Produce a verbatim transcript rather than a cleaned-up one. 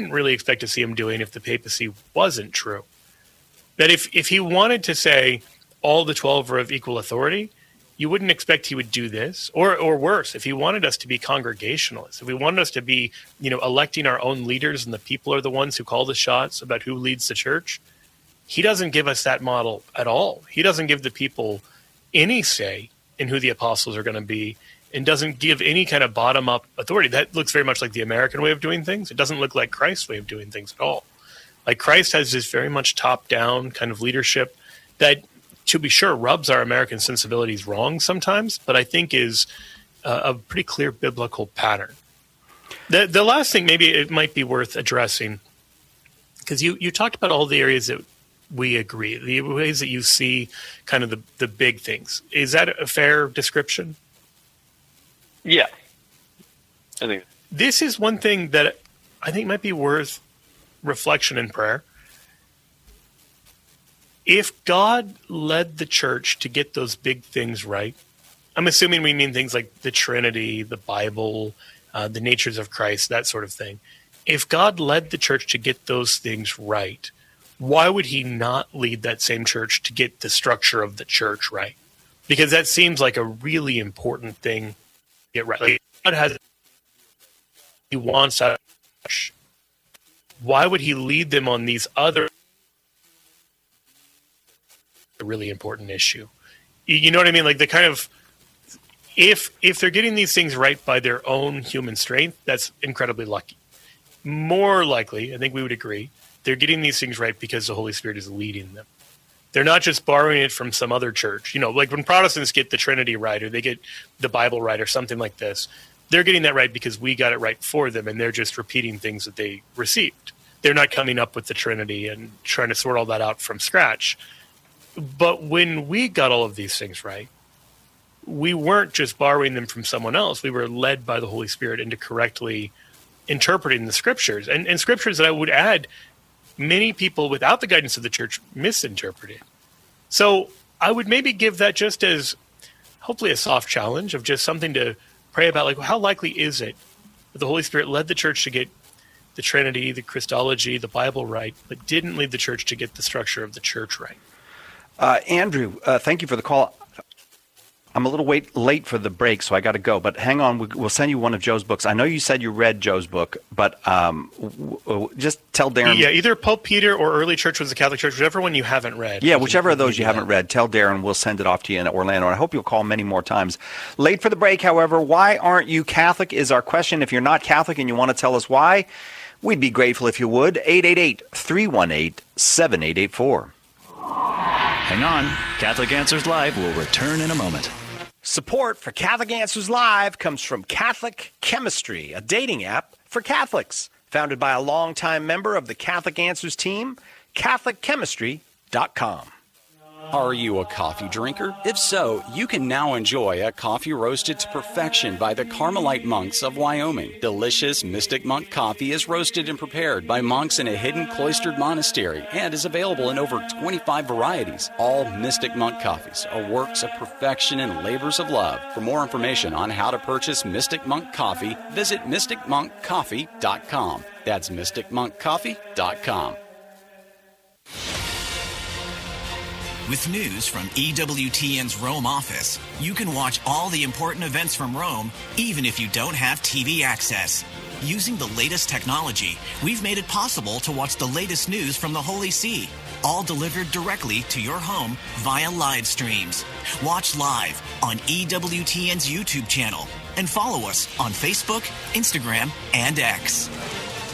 wouldn't really expect to see him doing if the papacy wasn't true. That if, if he wanted to say all the twelve are of equal authority, you wouldn't expect he would do this. Or or worse, if he wanted us to be congregationalists, if we wanted us to be, you know, electing our own leaders and the people are the ones who call the shots about who leads the church, he doesn't give us that model at all. He doesn't give the people any say in who the apostles are going to be, and doesn't give any kind of bottom-up authority. That looks very much like the American way of doing things. It doesn't look like Christ's way of doing things at all. Like Christ has this very much top-down kind of leadership that, to be sure, rubs our American sensibilities wrong sometimes, but I think is uh, a pretty clear biblical pattern. The the last thing maybe it might be worth addressing, because you, you talked about all the areas that we agree, the ways that you see kind of the, the big things. Is that a fair description? Yeah. I think this is one thing that I think might be worth reflection and prayer. If God led the church to get those big things right, I'm assuming we mean things like the Trinity, the Bible, uh, the natures of Christ, that sort of thing. If God led the church to get those things right, why would he not lead that same church to get the structure of the church right? Because that seems like a really important thing to get right. Like God has, he wants us. Why would he lead them on these other a really important issue? You know what I mean? Like the kind of, if if they're getting these things right by their own human strength, that's incredibly lucky. More likely, I think we would agree, they're getting these things right because the Holy Spirit is leading them. They're not just borrowing it from some other church. You know, like when Protestants get the Trinity right, or they get the Bible right, or something like this, they're getting that right because we got it right for them, and they're just repeating things that they received. They're not coming up with the Trinity and trying to sort all that out from scratch. But when we got all of these things right, we weren't just borrowing them from someone else. We were led by the Holy Spirit into correctly interpreting the scriptures. And, and scriptures that I would add, many people without the guidance of the church misinterpreted. So I would maybe give that just as hopefully a soft challenge of just something to pray about. Like, how likely is it that the Holy Spirit led the church to get the Trinity, the Christology, the Bible right, but didn't lead the church to get the structure of the church right? Uh, Andrew, uh, thank you for the call. I'm a little wait, late for the break, so I got to go. But hang on, we'll send you one of Joe's books. I know you said you read Joe's book, but um, w- w- just tell Darren. Yeah, either Pope Peter or Early Church was the Catholic Church, whichever one you haven't read. Yeah, whichever of those you haven't read, tell Darren. We'll send it off to you in Orlando. And I hope you'll call many more times. Late for the break, however, why aren't you Catholic is our question. If you're not Catholic and you want to tell us why, we'd be grateful if you would. eight eight eight, three one eight, seven eight eight four. Hang on. Catholic Answers Live will return in a moment. Support for Catholic Answers Live comes from Catholic Chemistry, a dating app for Catholics. Founded by a longtime member of the Catholic Answers team, Catholic Chemistry dot com. Are you a coffee drinker? If so, you can now enjoy a coffee roasted to perfection by the Carmelite monks of Wyoming. Delicious Mystic Monk coffee is roasted and prepared by monks in a hidden cloistered monastery and is available in over twenty-five varieties. All Mystic Monk coffees are works of perfection and labors of love. For more information on how to purchase Mystic Monk coffee, visit mystic monk coffee dot com. That's mystic monk coffee dot com. With news from E W T N's Rome office, you can watch all the important events from Rome, even if you don't have T V access. Using the latest technology, we've made it possible to watch the latest news from the Holy See, all delivered directly to your home via live streams. Watch live on E W T N's YouTube channel and follow us on Facebook, Instagram, and X.